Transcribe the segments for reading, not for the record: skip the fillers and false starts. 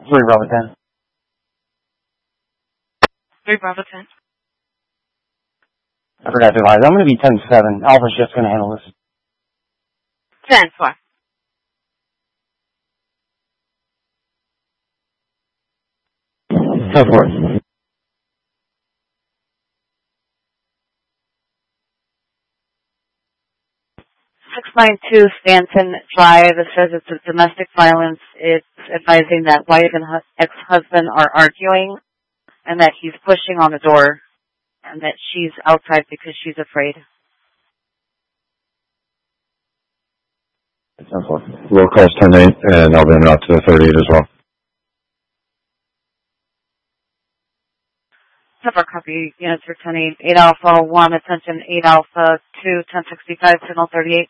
3 Bravo 10. 3 Bravo 10. I forgot to advise. I'm going to be 10-7. Alpha's just going to handle this. 10-4. Go for it. .692 Stanton Drive. It says it's a domestic violence. It's advising that wife and ex-husband are arguing and that he's pushing on the door and that she's outside because she's afraid. Roll calls 10-8, and I'll be en route to 38 as well. Separate copy. Units for 10-8. 8 Alpha 1, attention 8 Alpha 2, 1065, signal 38.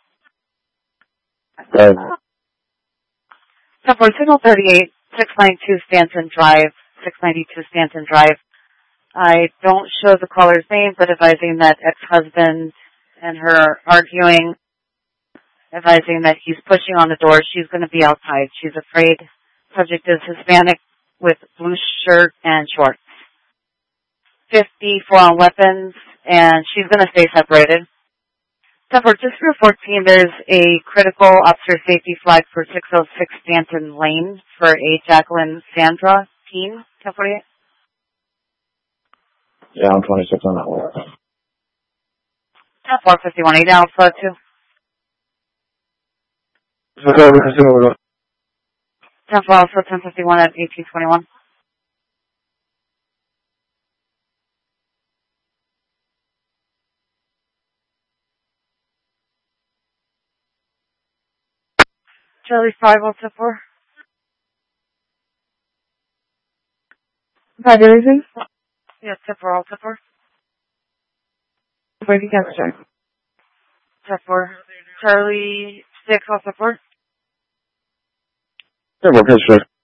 Separate signal 38, 692 Stanton Drive, 692 Stanton Drive. I don't show the caller's name, but advising that ex-husband and her are arguing, advising that he's pushing on the door. She's going to be outside. She's afraid. Subject is Hispanic with blue shirt and shorts. 54 on weapons, and she's going to stay separated. Separate, just for 14, there's a critical officer safety flag for 606 Stanton Lane for a Jacqueline Sandra Peen, 1048. Yeah, I'm 26 on that one. 451, 8 Alpha 2. 10 for Alpha, 1051 at 1821. Charlie 5 Alpha 4. By the reason? Yes, 10 for Alpha 4. Where do you capture? 10 for Charlie 6 Alpha 4. Yeah, we'll get straight.